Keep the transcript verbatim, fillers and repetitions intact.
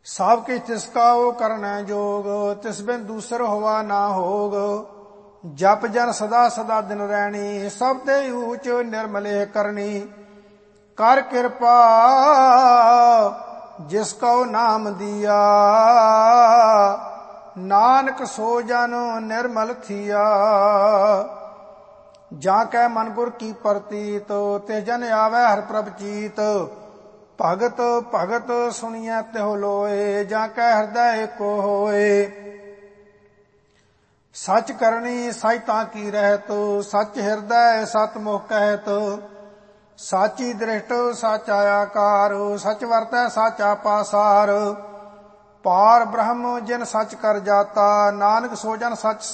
ਸਭ ਕਿਛ ਤਿਸਕਾ ਉਹ ਕਰਨੈ ਜੋਗ, ਤਿਸ ਬਿਨ ਦੂਸਰ ਹੋਵਾ ਨਾ ਹੋਗ। ਜਪ ਜਨ ਸਦਾ ਸਦਾ ਦਿਨ ਰਹਿਣੀ, ਸਭ ਤੇ ਊਚ ਨਿਰਮਲੇ ਕਰਨੀ। ਕਰ ਕਿਰਪਾ ਜਿਸ ਕਉ ਨਾਮ ਦੀਆ, ਨਾਨਕ ਸੋ ਜਨ ਨਿਰਮਲ ਥੀਆ। ਜਾਂ ਕੈ ਮਨ ਗੁਰ ਕੀ ਪ੍ਰਤੀਤ, ਤੇ ਜਨ ਆਵੈ ਹਰਿ ਪ੍ਰਭ ਚੀਤ। ਭਗਤ ਭਗਤ ਸੁਣੀਐ ਤਿਹੁ ਲੋਏ, ਜਾਂ ਕੈ ਹਿਰਦੈ ਏਕੋ ਹੋਏ। ਸਚ ਕਰਨੀ ਸਚ ਤਾਂ ਕੀ ਰਹਿਤ, ਸਚ ਹਿਰਦੈ ਸਤ ਮੁਖ ਕਹਿਤ। ਸਾਚੀ ਦ੍ਰਿਸ਼ਟ ਸਾਚਾ ਆਕਾਰ, ਸਚ ਵਰਤੈ ਸਾਚਾ ਪਾਸਾਰ। ਪਾਰ ਬ੍ਰਹਮ ਜਿਨ ਸਚ ਕਰ ਜਾਤਾ, ਨਾਨਕ ਸੋ ਜਨ ਸਚ